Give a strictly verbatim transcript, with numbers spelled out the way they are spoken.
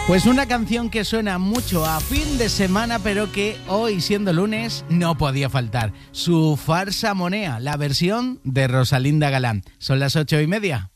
Pues una canción que suena mucho a fin de semana, pero que hoy, siendo lunes, no podía faltar. Su farsa monea, la versión de Rosalinda Galán. Son las ocho y media.